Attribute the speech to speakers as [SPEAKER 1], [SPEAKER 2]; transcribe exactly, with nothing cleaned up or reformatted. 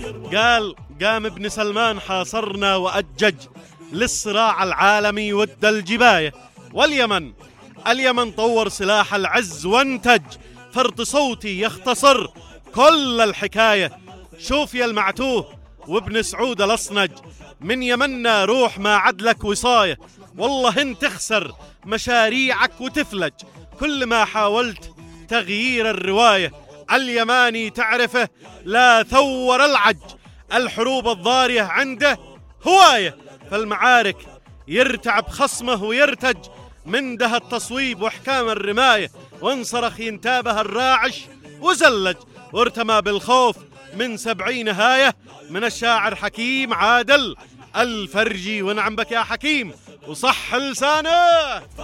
[SPEAKER 1] قال قام ابن سلمان حاصرنا وأجج للصراع العالمي ود الجباية. واليمن اليمن طور سلاح العز وانتج، فرط صوتي يختصر كل الحكاية. شوف يا المعتوه وابن سعود الأصنج، من يمنا روح ما عدلك وصاية، والله انت تخسر مشاريعك وتفلج كل ما حاولت تغيير الرواية. اليماني تعرفه لا ثور العج، الحروب الضارية عنده هواية، فالمعارك يرتعب خصمه ويرتج من ده التصويب وحكام الرماية، وانصرخ ينتابه الراعش وزلج، وارتمى بالخوف من سبعين هاية. من الشاعر حكيم عادل الفرجي، ونعم بك يا حكيم وصح لسانه.